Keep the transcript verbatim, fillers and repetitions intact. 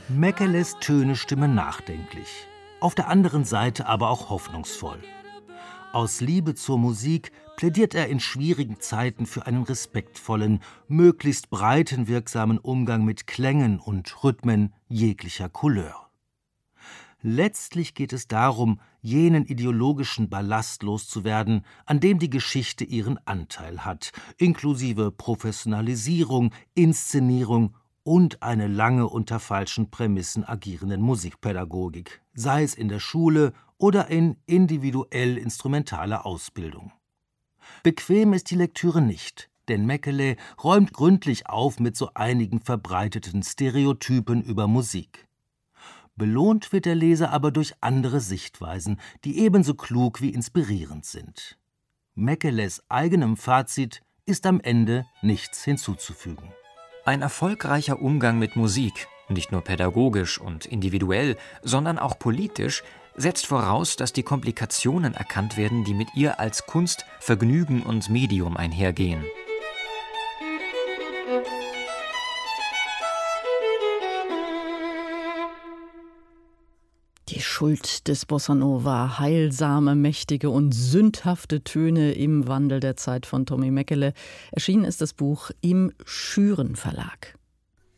Meckeles Töne stimmen nachdenklich, auf der anderen Seite aber auch hoffnungsvoll. Aus Liebe zur Musik plädiert er in schwierigen Zeiten für einen respektvollen, möglichst breitenwirksamen Umgang mit Klängen und Rhythmen jeglicher Couleur. Letztlich geht es darum, jenen ideologischen Ballast loszuwerden, an dem die Geschichte ihren Anteil hat, inklusive Professionalisierung, Inszenierung und eine lange unter falschen Prämissen agierenden Musikpädagogik, sei es in der Schule oder in individuell-instrumentaler Ausbildung. Bequem ist die Lektüre nicht, denn Meckele räumt gründlich auf mit so einigen verbreiteten Stereotypen über Musik. Belohnt wird der Leser aber durch andere Sichtweisen, die ebenso klug wie inspirierend sind. Meckeles eigenem Fazit ist am Ende nichts hinzuzufügen. Ein erfolgreicher Umgang mit Musik, nicht nur pädagogisch und individuell, sondern auch politisch, setzt voraus, dass die Komplikationen erkannt werden, die mit ihr als Kunst, Vergnügen und Medium einhergehen. Die Schuld des Bossa Nova, heilsame, mächtige und sündhafte Töne im Wandel der Zeit von Tommy Meckele. Erschienen ist das Buch im Schüren Verlag.